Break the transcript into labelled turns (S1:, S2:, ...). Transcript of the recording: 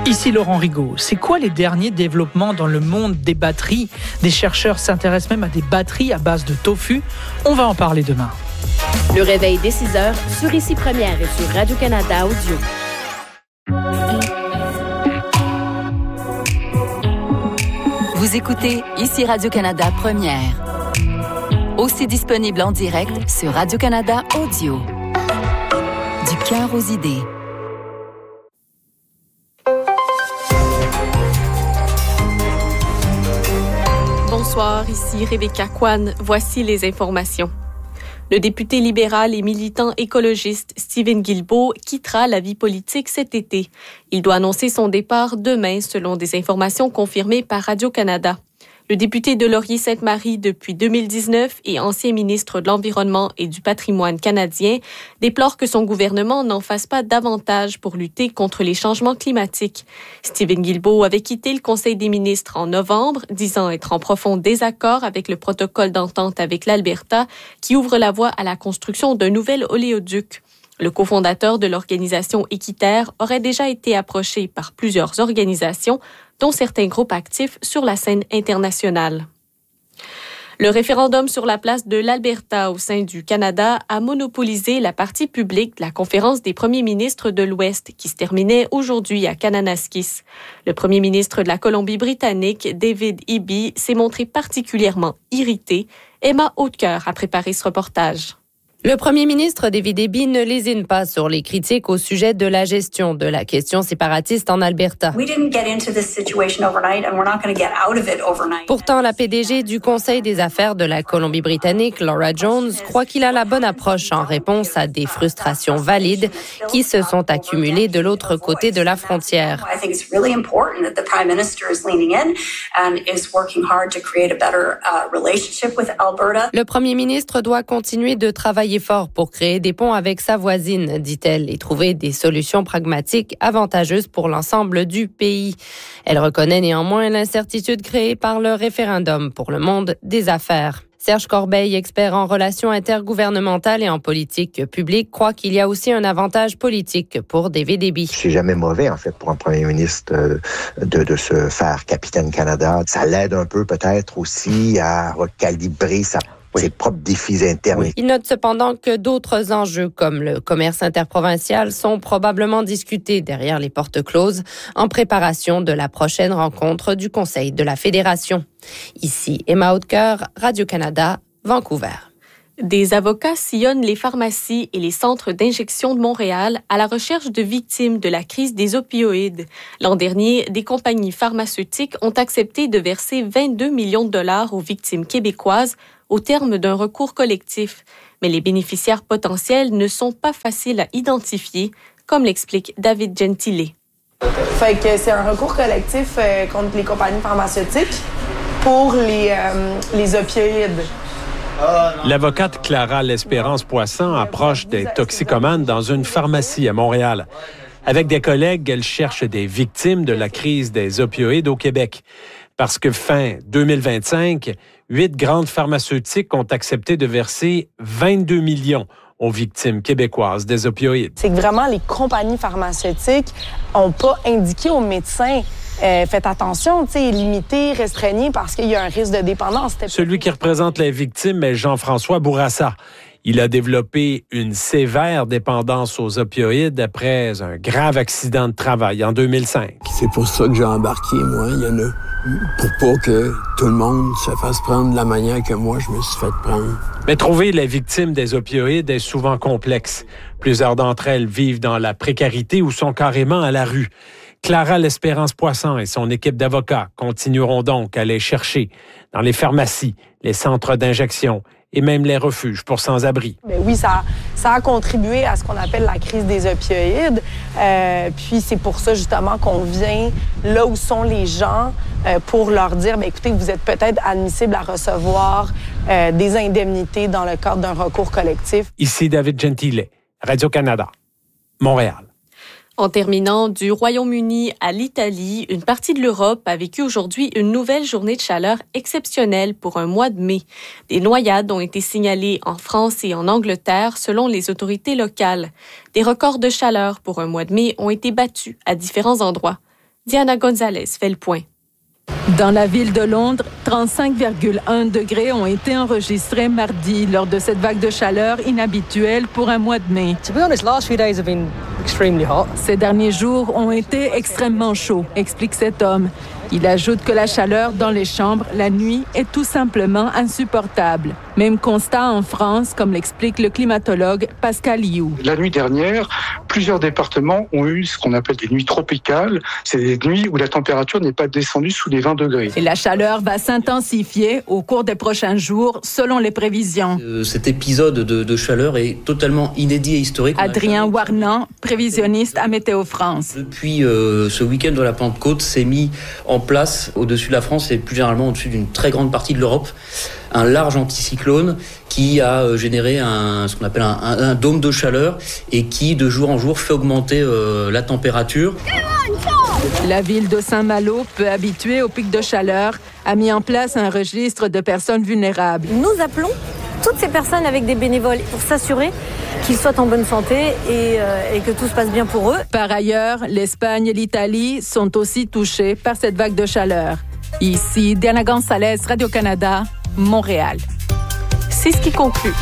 S1: Ici Laurent Rigaud. C'est quoi les derniers développements dans le monde des batteries ? Des chercheurs s'intéressent même à des batteries à base de tofu. On va en parler demain.
S2: Le réveil dès 6h sur Ici Première et sur Radio-Canada Audio.
S3: Vous écoutez Ici Radio-Canada Première. Aussi disponible en direct sur Radio-Canada Audio. Du cœur aux idées.
S4: Bonsoir, ici Rebecca Kwan. Voici les informations. Le député libéral et militant écologiste Stephen Guilbeault quittera la vie politique cet été. Il doit annoncer son départ demain, selon des informations confirmées par Radio-Canada. Le député de Laurier-Sainte-Marie depuis 2019 et ancien ministre de l'Environnement et du Patrimoine canadien déplore que son gouvernement n'en fasse pas davantage pour lutter contre les changements climatiques. Stephen Guilbeault avait quitté le Conseil des ministres en novembre, disant être en profond désaccord avec le protocole d'entente avec l'Alberta qui ouvre la voie à la construction d'un nouvel oléoduc. Le cofondateur de l'organisation Équiterre aurait déjà été approché par plusieurs organisations, dont certains groupes actifs sur la scène internationale. Le référendum sur la place de l'Alberta au sein du Canada a monopolisé la partie publique de la conférence des premiers ministres de l'Ouest qui se terminait aujourd'hui à Kananaskis. Le premier ministre de la Colombie-Britannique, David Eby, s'est montré particulièrement irrité. Emma Hautecoeur a préparé ce reportage.
S5: Le premier ministre David Eby ne lésine pas sur les critiques au sujet de la gestion de la question séparatiste en Alberta. Pourtant, la PDG du Conseil des affaires de la Colombie-Britannique, Laura Jones, croit qu'il a la bonne approche en réponse à des frustrations valides qui se sont accumulées de l'autre côté de la frontière. Le premier ministre doit continuer de travailler fort pour créer des ponts avec sa voisine, dit-elle, et trouver des solutions pragmatiques avantageuses pour l'ensemble du pays. Elle reconnaît néanmoins l'incertitude créée par le référendum pour le monde des affaires. Serge Corbeil, expert en relations intergouvernementales et en politique publique, croit qu'il y a aussi un avantage politique pour David Eby.
S6: C'est jamais mauvais, en fait, pour un premier ministre de se faire capitaine Canada. Ça l'aide un peu, peut-être, aussi à recalibrer ses propres défis internes.
S5: Il note cependant que d'autres enjeux comme le commerce interprovincial sont probablement discutés derrière les portes closes en préparation de la prochaine rencontre du Conseil de la Fédération. Ici Emma Hautecoeur, Radio-Canada, Vancouver.
S4: Des avocats sillonnent les pharmacies et les centres d'injection de Montréal à la recherche de victimes de la crise des opioïdes. L'an dernier, des compagnies pharmaceutiques ont accepté de verser 22 millions de dollars aux victimes québécoises au terme d'un recours collectif. Mais les bénéficiaires potentiels ne sont pas faciles à identifier, comme l'explique David Gentile.
S7: Fait que c'est un recours collectif contre les compagnies pharmaceutiques pour les opioïdes.
S8: L'avocate Clara L'Espérance-Poisson approche des toxicomanes dans une pharmacie à Montréal. Avec des collègues, elle cherche des victimes de la crise des opioïdes au Québec. Parce que fin 2025, 8 grandes pharmaceutiques ont accepté de verser 22 millions aux victimes québécoises des opioïdes.
S7: C'est que vraiment, les compagnies pharmaceutiques n'ont pas indiqué aux médecins faites attention, limitez, restreignez parce qu'il y a un risque de dépendance.
S8: Celui qui représente les victimes est Jean-François Bourassa. Il a développé une sévère dépendance aux opioïdes après un grave accident de travail en 2005.
S9: C'est pour ça que j'ai embarqué, moi. Il y en a pour pas que tout le monde se fasse prendre de la manière que moi, je me suis fait prendre.
S8: Mais trouver les victimes des opioïdes est souvent complexe. Plusieurs d'entre elles vivent dans la précarité ou sont carrément à la rue. Clara L'Espérance-Poisson et son équipe d'avocats continueront donc à les chercher dans les pharmacies, les centres d'injection et même les refuges pour sans-abri.
S7: Bien oui, ça a contribué à ce qu'on appelle la crise des opioïdes. Puis c'est pour ça justement qu'on vient là où sont les gens pour leur dire, bien, écoutez, vous êtes peut-être admissible à recevoir des indemnités dans le cadre d'un recours collectif.
S8: Ici David Gentile, Radio-Canada, Montréal.
S4: En terminant, du Royaume-Uni à l'Italie, une partie de l'Europe a vécu aujourd'hui une nouvelle journée de chaleur exceptionnelle pour un mois de mai. Des noyades ont été signalées en France et en Angleterre selon les autorités locales. Des records de chaleur pour un mois de mai ont été battus à différents endroits. Diana Gonzalez fait le point.
S10: Dans la ville de Londres, 35,1 degrés ont été enregistrés mardi lors de cette vague de chaleur inhabituelle pour un mois de mai. Ces derniers jours ont été extrêmement chauds, explique cet homme. Il ajoute que la chaleur dans les chambres la nuit est tout simplement insupportable. Même constat en France, comme l'explique le climatologue Pascal Liou.
S11: La nuit dernière, plusieurs départements ont eu ce qu'on appelle des nuits tropicales. C'est des nuits où la température n'est pas descendue sous les 20 degrés.
S10: Et la chaleur va s'intensifier au cours des prochains jours, selon les prévisions.
S12: Cet épisode de chaleur est totalement inédit et historique.
S10: Adrien Warnan, prévisionniste à Météo France.
S12: Depuis ce week-end de la Pentecôte, s'est mis en place au-dessus de la France et plus généralement au-dessus d'une très grande partie de l'Europe, un large anticyclone qui a généré ce qu'on appelle un dôme de chaleur et qui, de jour en jour, fait augmenter la température.
S10: La ville de Saint-Malo, peu habituée au pic de chaleur, a mis en place un registre de personnes vulnérables.
S13: Nous appelons toutes ces personnes avec des bénévoles pour s'assurer qu'ils soient en bonne santé et que tout se passe bien pour eux.
S10: Par ailleurs, l'Espagne et l'Italie sont aussi touchées par cette vague de chaleur. Ici, Diana Gonzalez, Radio-Canada, Montréal.
S4: C'est ce qui conclut